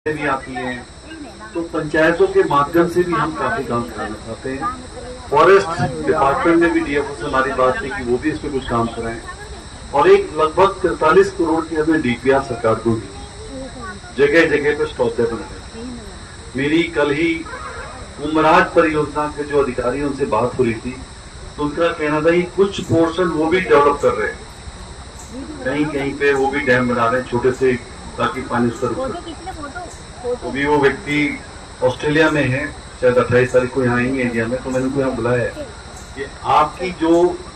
से भी आती है, तो पंचायतों के माध्यम से भी हम काफी काम कराना चाहते हैं। फॉरेस्ट डिपार्टमेंट में भी डीएफओ से हमारी बात थी कि वो भी इस पे कुछ काम कराएं, और एक लगभग 43 करोड़ की हमें डीपीआर सरकार को दी, जगह जगह पे शौचालय बनाए। मेरी कल ही उमराज परियोजना के जो अधिकारी हैं उनसे बात हो रही थी, तो उनका कहना था कि कुछ पोर्शन वो भी डेवलप कर रहे हैं, कहीं कहीं पे वो भी डैम बना रहे हैं छोटे से, ताकि पानी उसका रुक सके। अभी वो व्यक्ति ऑस्ट्रेलिया में है, शायद 28 तारीख को यहाँ आएंगे इंडिया में, तो मैंने उनको यहाँ बुलाया है कि आपकी जो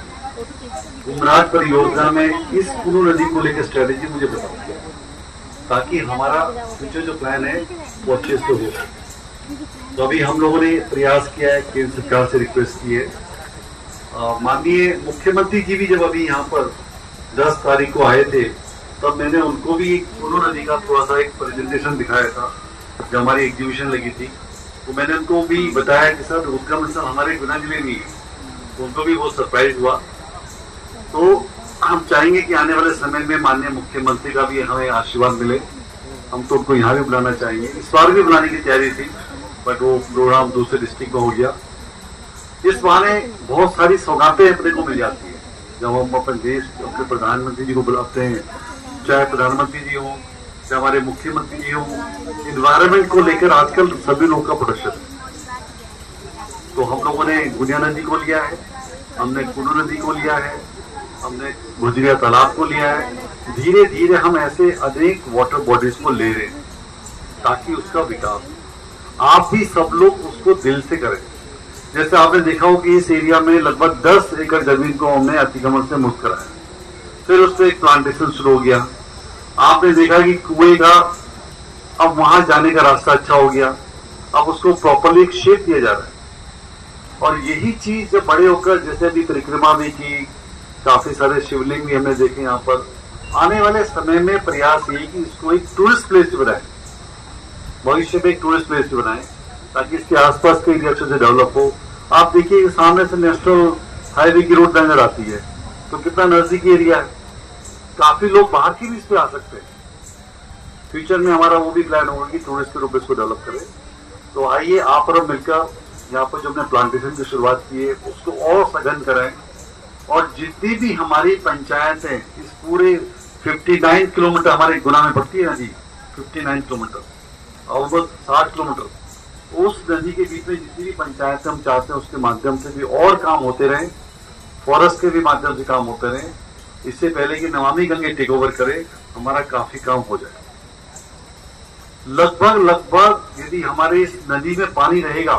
उमराज परियोजना में इस कुल्लू नदी को लेकर स्ट्रेटेजी मुझे बताओ, ताकि हमारा फ्यूचर जो प्लान है वो अच्छे से हो। तो अभी हम लोगों ने प्रयास किया है, केंद्र सरकार से रिक्वेस्ट की है। माननीय मुख्यमंत्री जी भी जब अभी यहाँ पर 10 तारीख को आए थे, तब मैंने उनको भी कुल्लू नदी का थोड़ा सा एक प्रेजेंटेशन दिखाया था, जब हमारी एग्जीबिशन लगी थी। तो मैंने उनको भी बताया कि सर उद्गम स्थल हमारे गुना जिले में है, तो उनको भी बहुत सरप्राइज हुआ। तो हम चाहेंगे कि आने वाले समय में माननीय मुख्यमंत्री का भी हमें आशीर्वाद मिले। हम तो उनको यहाँ भी बुलाना चाहेंगे, इस बार भी बुलाने की तैयारी थी, बट वो प्रोग्राम दूसरे डिस्ट्रिक्ट में हो गया। इस बहाने बहुत सारी सौगातें अपने को मिल जाती है जब हम अपने देश अपने प्रधानमंत्री जी को बुलाते हैं, चाहे प्रधानमंत्री जी हो, चाहे हमारे मुख्यमंत्री जी हो। इन्वायरमेंट को लेकर आजकल सभी लोगों का प्रोडक्शन है। तो हम लोगों ने गुनिया नदी को लिया है, हमने कुल्लू नदी को लिया है, हमने भुजरिया तालाब को लिया है। धीरे धीरे हम ऐसे अनेक वाटर बॉडीज को ले रहे हैं ताकि उसका विकास हो। आप भी सब लोग उसको दिल से करें। जैसे आपने देखा हो कि इस एरिया में लगभग 10 एकड़ जमीन को हमने अतिक्रमण से मुक्त कराया, फिर उस पर एक प्लांटेशन शुरू हो गया। आपने देखा कि कुएं का अब वहां जाने का रास्ता अच्छा हो गया, अब उसको प्रॉपरली एक शेप दिया जा रहा है। और यही चीज जब बड़े होकर, जैसे अभी परिक्रमा भी की, काफी सारे शिवलिंग भी हमने देखे यहाँ पर। आने वाले समय में प्रयास यही कि इसको एक टूरिस्ट प्लेस बनाए, भविष्य में एक टूरिस्ट प्लेस बनाए, ताकि इसके आसपास के एरिया अच्छे से डेवलप हो। आप देखिए सामने से नेशनल हाईवे की रोड नजर आती है, तो कितना नजदीकी एरिया है, काफी लोग बाहर की भी इस पे आ सकते हैं। फ्यूचर में हमारा वो भी प्लान होगा कि टूरिस्ट के रूप में इसको डेवलप करें। तो आइए आप और हम मिलकर यहाँ पर जो हमने प्लांटेशन की शुरुआत की है उसको और सघन कराएं, और जितनी भी हमारी पंचायत है, इस पूरे 59 किलोमीटर हमारे गुना में पड़ती है नदी, 59 किलोमीटर, ऑलमोस्ट 60 किलोमीटर, उस नदी के बीच में जितनी भी पंचायतें हम चाहते हैं उसके माध्यम से भी और काम होते रहें, फॉरेस्ट के भी माध्यम से काम होते रहें। इससे पहले कि नमामि गंगे टेक ओवर करे, हमारा काफी काम हो जाए। लगभग यदि हमारे इस नदी में पानी रहेगा,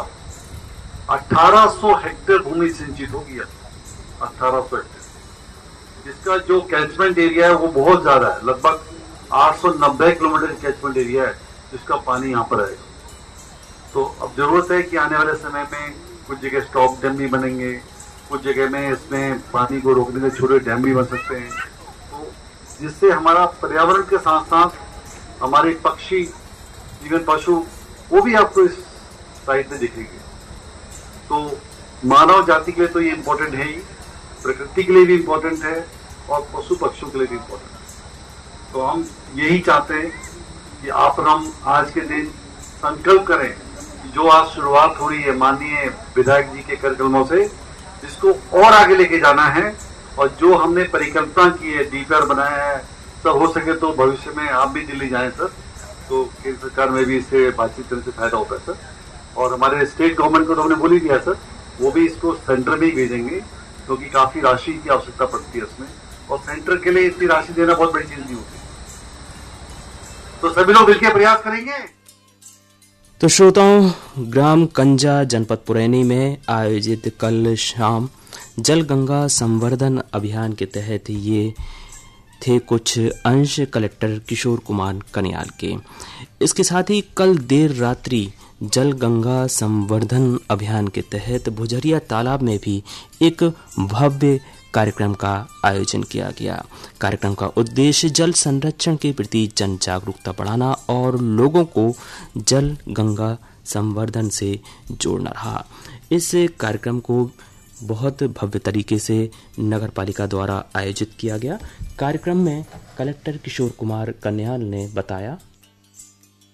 1800 हेक्टेयर भूमि सिंचित होगी। 1800 हेक्टेयर, इसका जो कैचमेंट एरिया है वो बहुत ज्यादा है, लगभग 890 किलोमीटर कैचमेंट एरिया है जिसका पानी यहाँ पर रहेगा। तो अब जरूरत है कि आने वाले समय में कुछ जगह स्टॉप डैम भी बनेंगे, कुछ जगह में इसमें पानी को रोकने के छोटे डैम भी बन सकते हैं, तो जिससे हमारा पर्यावरण के साथ साथ हमारे पक्षी, जीवन, पशु, वो भी आपको इस साइड में दिखेंगे। तो मानव जाति के लिए तो ये इम्पोर्टेंट है ही, प्रकृति के लिए भी इम्पोर्टेंट है, और पशु पक्षियों के लिए भी इम्पोर्टेंट है। तो हम यही चाहते हैं कि आप और हम आज के दिन संकल्प करें कि जो आज शुरुआत हो रही है माननीय विधायक जी के कार्यक्रमों से, इसको और आगे लेके जाना है। और जो हमने परिकल्पना की है, डीपीआर बनाया है, सब हो सके तो भविष्य में आप भी दिल्ली जाएं सर, तो केंद्र सरकार में भी इससे बातचीत करने से फायदा होता है सर। और हमारे स्टेट गवर्नमेंट को तो हमने बोल ही दिया सर, वो भी इसको सेंटर में ही भेजेंगे, क्योंकि काफी राशि की आवश्यकता पड़ती है उसमें, और सेंटर के लिए इतनी राशि देना बहुत बड़ी चीज नहीं होती। तो सभी लोग मिलकर प्रयास करेंगे। तो श्रोताओं, ग्राम कंजा जनपद पुरैनी में आयोजित कल शाम जल गंगा संवर्धन अभियान के तहत ये थे कुछ अंश कलेक्टर किशोर कुमार कन्याल के। इसके साथ ही कल देर रात्रि जल गंगा संवर्धन अभियान के तहत भुजरिया तालाब में भी एक भव्य कार्यक्रम का आयोजन किया गया। कार्यक्रम का उद्देश्य जल संरक्षण के प्रति जन जागरूकता बढ़ाना और लोगों को जल गंगा संवर्धन से जोड़ना रहा। इस कार्यक्रम को बहुत भव्य तरीके से नगर पालिका द्वारा आयोजित किया गया। कार्यक्रम में कलेक्टर किशोर कुमार कन्याल ने बताया,